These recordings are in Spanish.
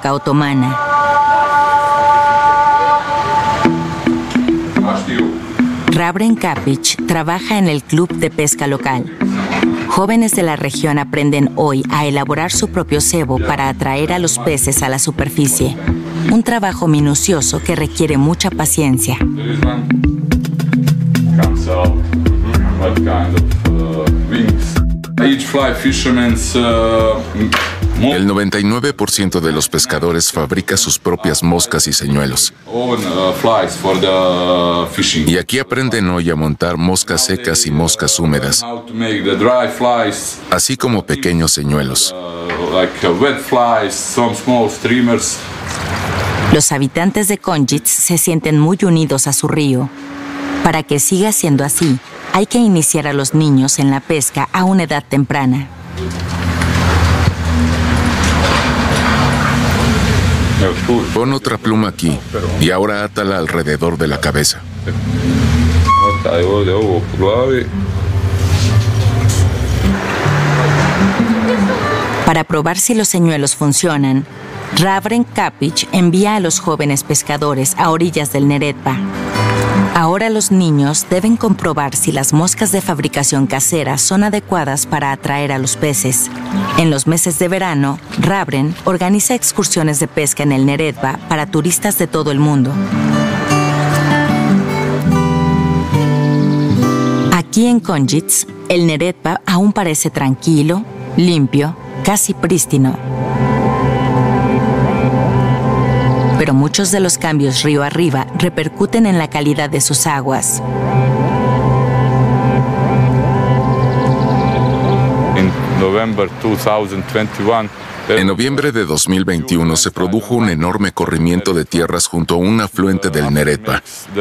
época otomana. Ravren Kapic trabaja en el club de pesca local. Jóvenes de la región aprenden hoy a elaborar su propio cebo para atraer a los peces a la superficie. Un trabajo minucioso que requiere mucha paciencia. El 99% de los pescadores fabrica sus propias moscas y señuelos. Y aquí aprenden hoy a montar moscas secas y moscas húmedas, así como pequeños señuelos. Los habitantes de Konjic se sienten muy unidos a su río. Para que siga siendo así, hay que iniciar a los niños en la pesca a una edad temprana. Pon otra pluma aquí y ahora átala alrededor de la cabeza. Para probar si los señuelos funcionan, Ravren Kapic envía a los jóvenes pescadores a orillas del Neretva. Ahora los niños deben comprobar si las moscas de fabricación casera son adecuadas para atraer a los peces. En los meses de verano, Ravren organiza excursiones de pesca en el Neretva para turistas de todo el mundo. Aquí en Konjic, el Neretva aún parece tranquilo, limpio, casi prístino. Pero muchos de los cambios río arriba repercuten en la calidad de sus aguas. En noviembre de 2021 se produjo un enorme corrimiento de tierras junto a un afluente del Neretva.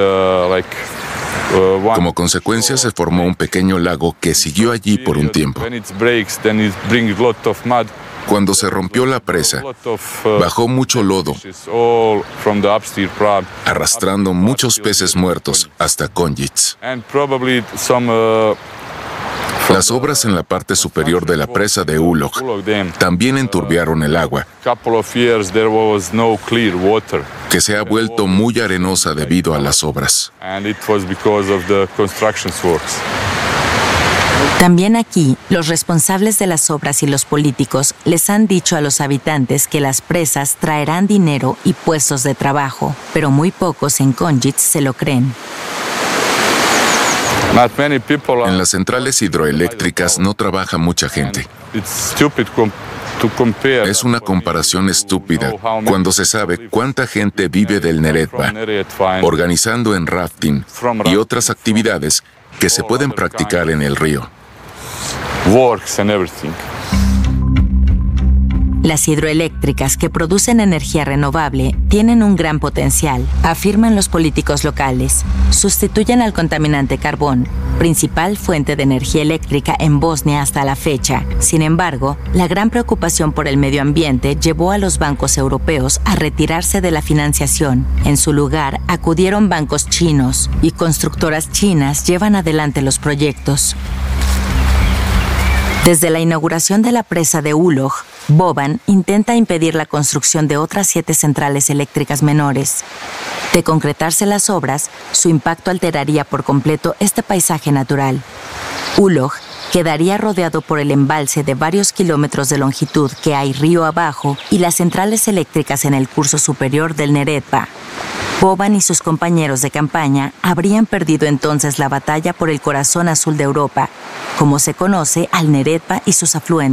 Como consecuencia se formó un pequeño lago que siguió allí por un tiempo. Cuando se rompió la presa, bajó mucho lodo, arrastrando muchos peces muertos hasta Konjic. Las obras en la parte superior de la presa de Ulog también enturbiaron el agua, que se ha vuelto muy arenosa debido a las obras. También aquí, los responsables de las obras y los políticos les han dicho a los habitantes que las presas traerán dinero y puestos de trabajo, pero muy pocos en Konjic se lo creen. En las centrales hidroeléctricas no trabaja mucha gente. Es una comparación estúpida cuando se sabe cuánta gente vive del Neretva, organizando en rafting y otras actividades que se pueden practicar en el río. Las hidroeléctricas que producen energía renovable tienen un gran potencial, afirman los políticos locales. Sustituyen al contaminante carbón, principal fuente de energía eléctrica en Bosnia hasta la fecha. Sin embargo, la gran preocupación por el medio ambiente llevó a los bancos europeos a retirarse de la financiación. En su lugar, acudieron bancos chinos y constructoras chinas llevan adelante los proyectos. Desde la inauguración de la presa de Ulog, Boban intenta impedir la construcción de otras 7 centrales eléctricas menores. De concretarse las obras, su impacto alteraría por completo este paisaje natural. Ulog quedaría rodeado por el embalse de varios kilómetros de longitud que hay río abajo y las centrales eléctricas en el curso superior del Neretva. Boban y sus compañeros de campaña habrían perdido entonces la batalla por el corazón azul de Europa, como se conoce al Neretva y sus afluentes.